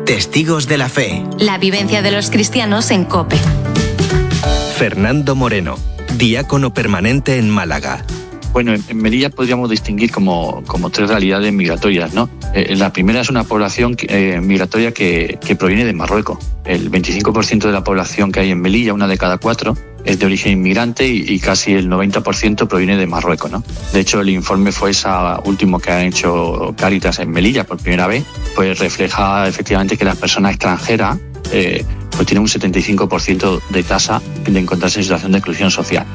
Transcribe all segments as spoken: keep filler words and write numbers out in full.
Testigos de la Fe. La vivencia de los cristianos en COPE. Fernando Moreno, diácono permanente en Málaga. Bueno, en Melilla podríamos distinguir como, como tres realidades migratorias, ¿no? Eh, la primera es una población eh, migratoria que, que proviene de Marruecos. El veinticinco por ciento de la población que hay en Melilla, una de cada cuatro, es de origen inmigrante y, y casi el noventa por ciento proviene de Marruecos, ¿no? De hecho, el informe fue esa último que han hecho Cáritas en Melilla por primera vez, pues refleja efectivamente que las personas extranjeras eh, pues tienen un setenta y cinco por ciento de tasa de encontrarse en situación de exclusión social.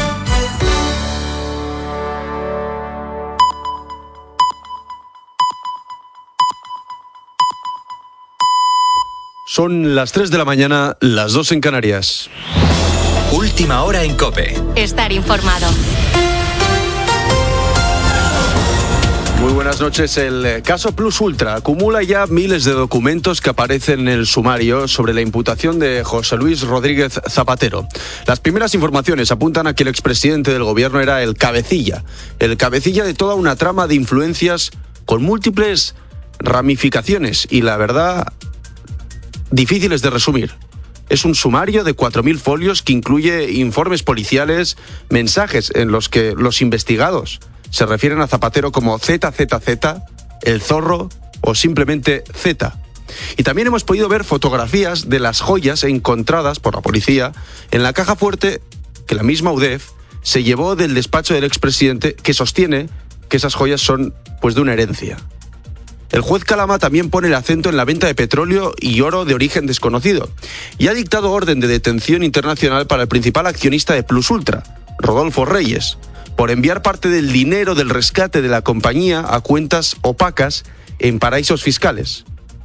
Son las tres de la mañana, las dos en Canarias. Última hora en COPE. Estar informado. Muy buenas noches. El caso Plus Ultra acumula ya miles de documentos que aparecen en el sumario sobre la imputación de José Luis Rodríguez Zapatero. Las primeras informaciones apuntan a que el expresidente del gobierno era el cabecilla, el cabecilla de toda una trama de influencias con múltiples ramificaciones y, la verdad, difíciles de resumir. Es un sumario de cuatro mil folios que incluye informes policiales, mensajes en los que los investigados se refieren a Zapatero como Z Z Z, el zorro o simplemente Z. Y también hemos podido ver fotografías de las joyas encontradas por la policía en la caja fuerte que la misma UDEF se llevó del despacho del expresidente, que sostiene que esas joyas son pues de una herencia. El juez Calama también pone el acento en la venta de petróleo y oro de origen desconocido y ha dictado orden de detención internacional para el principal accionista de Plus Ultra, Rodolfo Reyes, por enviar parte del dinero del rescate de la compañía a cuentas opacas en paraísos fiscales,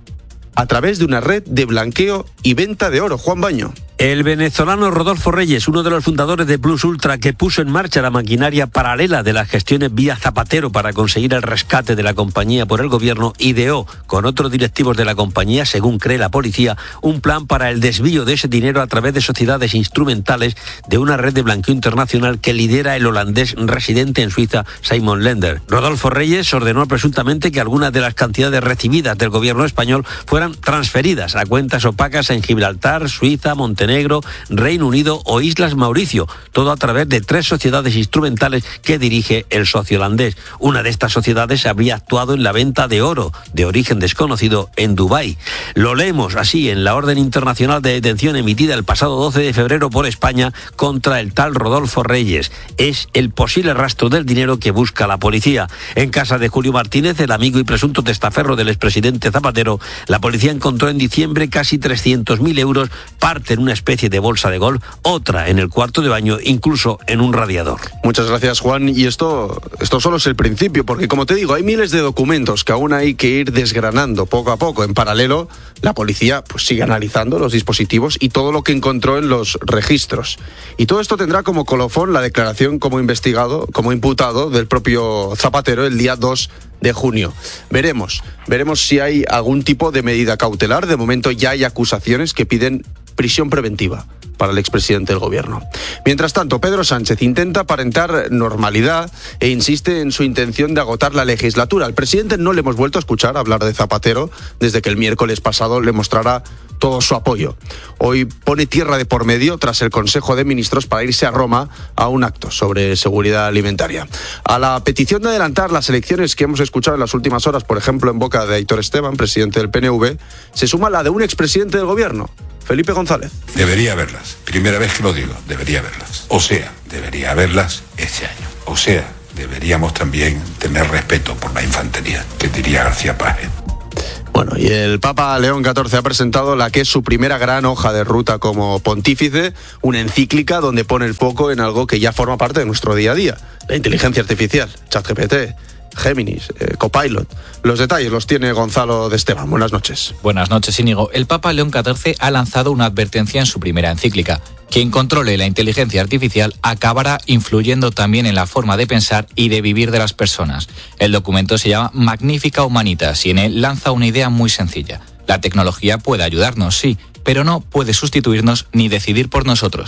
a través de una red de blanqueo y venta de oro. Juan Baño. El venezolano Rodolfo Reyes, uno de los fundadores de Plus Ultra, que puso en marcha la maquinaria paralela de las gestiones vía Zapatero para conseguir el rescate de la compañía por el gobierno, ideó con otros directivos de la compañía, según cree la policía, un plan para el desvío de ese dinero a través de sociedades instrumentales de una red de blanqueo internacional que lidera el holandés residente en Suiza, Simon Lender. Rodolfo Reyes ordenó presuntamente que algunas de las cantidades recibidas del gobierno español fueran transferidas a cuentas opacas en Gibraltar, Suiza, Montenegro, Negro, Reino Unido o Islas Mauricio, todo a través de tres sociedades instrumentales que dirige el socio holandés. Una de estas sociedades habría actuado en la venta de oro de origen desconocido en Dubái. Lo leemos así en la orden internacional de detención emitida el pasado doce de febrero por España contra el tal Rodolfo Reyes. Es el posible rastro del dinero que busca la policía. En casa de Julio Martínez, el amigo y presunto testaferro del expresidente Zapatero, la policía encontró en diciembre casi trescientos mil euros, parte en una especie de bolsa de golf, otra en el cuarto de baño, incluso en un radiador. Muchas gracias, Juan. Y esto, esto solo es el principio, porque como te digo, hay miles de documentos que aún hay que ir desgranando poco a poco. En paralelo, la policía pues, sigue analizando los dispositivos y todo lo que encontró en los registros. Y todo esto tendrá como colofón la declaración como investigado, como imputado del propio Zapatero el día dos de junio. Veremos, veremos si hay algún tipo de medida cautelar. De momento ya hay acusaciones que piden prisión preventiva para el expresidente del gobierno. Mientras tanto, Pedro Sánchez intenta aparentar normalidad e insiste en su intención de agotar la legislatura. Al presidente no le hemos vuelto a escuchar hablar de Zapatero desde que el miércoles pasado le mostrara todo su apoyo. Hoy pone tierra de por medio tras el Consejo de Ministros para irse a Roma a un acto sobre seguridad alimentaria. A la petición de adelantar las elecciones que hemos escuchado en las últimas horas, por ejemplo en boca de Aitor Esteban, presidente del P N V, se suma la de un expresidente del gobierno, Felipe González. Debería haberlas. Primera vez que lo digo, debería haberlas. O sea, debería haberlas este año. O sea, deberíamos también tener respeto por la infantería, que diría García Páez. Bueno, y el Papa León catorce ha presentado la que es su primera gran hoja de ruta como pontífice, una encíclica donde pone el foco en algo que ya forma parte de nuestro día a día, la inteligencia artificial, ChatGPT, Géminis, eh, Copilot. Los detalles los tiene Gonzalo de Esteban. Buenas noches. Buenas noches, Íñigo. El Papa León catorce ha lanzado una advertencia en su primera encíclica. Quien controle la inteligencia artificial acabará influyendo también en la forma de pensar y de vivir de las personas. El documento se llama Magnificat Humanitas y en él lanza una idea muy sencilla. La tecnología puede ayudarnos, sí, pero no puede sustituirnos ni decidir por nosotros.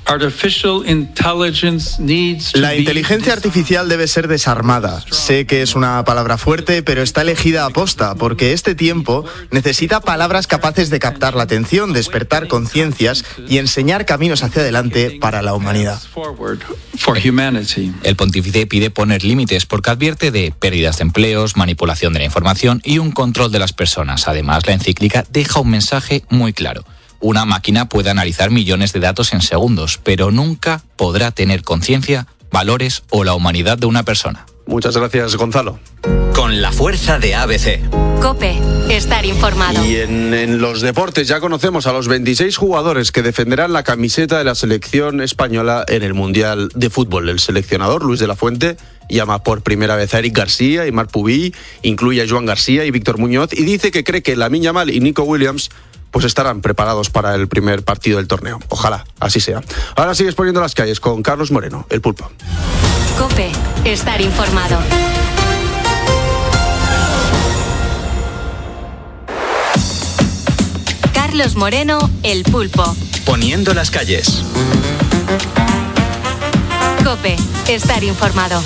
La inteligencia artificial debe ser desarmada. Sé que es una palabra fuerte, pero está elegida a posta, porque este tiempo necesita palabras capaces de captar la atención, despertar conciencias y enseñar caminos hacia adelante para la humanidad. El pontífice pide poner límites porque advierte de pérdidas de empleos, manipulación de la información y un control de las personas. Además, la encíclica deja un mensaje muy claro. Una máquina puede analizar millones de datos en segundos, pero nunca podrá tener conciencia, valores o la humanidad de una persona. Muchas gracias, Gonzalo. Con la fuerza de A B C. COPE, estar informado. Y en, en los deportes ya conocemos a los veintiséis jugadores que defenderán la camiseta de la selección española en el Mundial de Fútbol. El seleccionador, Luis de la Fuente, llama por primera vez a Eric García y Marc Pubí, incluye a Joan García y Víctor Muñoz y dice que cree que Lamine Yamal y Nico Williams pues estarán preparados para el primer partido del torneo. Ojalá, así sea. Ahora sigues poniendo las calles con Carlos Moreno, el Pulpo. COPE, estar informado. Carlos Moreno, el Pulpo. Poniendo las calles. COPE, estar informado.